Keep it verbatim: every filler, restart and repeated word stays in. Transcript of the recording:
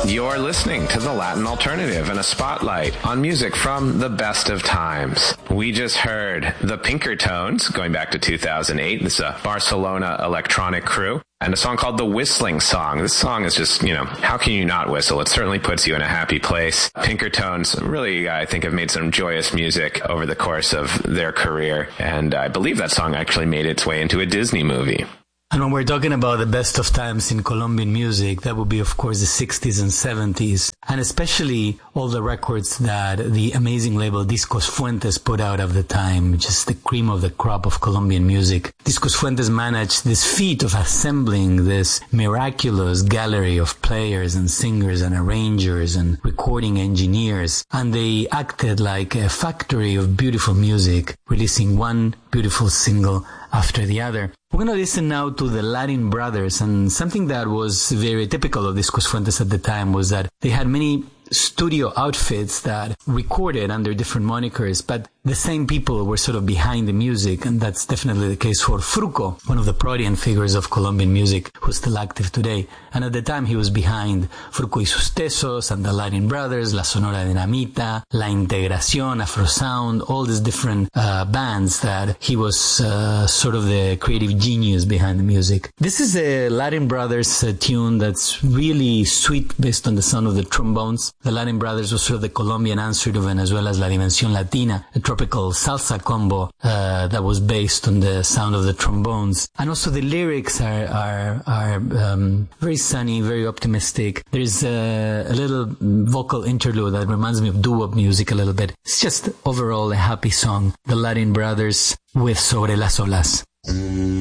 You're listening to the Latin Alternative and a spotlight on music from the best of times. We just heard the Pinkertones, going back to two thousand eight. This is a Barcelona electronic crew. And a song called The Whistling Song. This song is just, you know, how can you not whistle? It certainly puts you in a happy place. Pinkertones really, I think, have made some joyous music over the course of their career. And I believe that song actually made its way into a Disney movie. And when we're talking about the best of times in Colombian music, that would be, of course, the sixties and seventies, and especially all the records that the amazing label Discos Fuentes put out at the time, just the cream of the crop of Colombian music. Discos Fuentes managed this feat of assembling this miraculous gallery of players and singers and arrangers and recording engineers, and they acted like a factory of beautiful music, releasing one beautiful single after the other. We're going to listen now to the Latin Brothers, and something that was very typical of Discos Fuentes at the time was that they had many studio outfits that recorded under different monikers, but the same people were sort of behind the music, and that's definitely the case for Fruco, one of the prominent figures of Colombian music who's still active today. And at the time he was behind Fruco y sus Tesos and the Latin Brothers, La Sonora Dinamita, La Integración, Afro Sound, all these different uh, bands that he was uh, sort of the creative genius behind the music. This is a Latin Brothers uh, tune that's really sweet based on the sound of the trombones. The Latin Brothers was sort of the Colombian answer to Venezuela's La Dimensión Latina, a tropical salsa combo uh, that was based on the sound of the trombones. And also the lyrics are are, are um, very sunny, very optimistic. There's a, a little vocal interlude that reminds me of doo-wop music a little bit. It's just overall a happy song. The Latin Brothers with Sobre las Olas.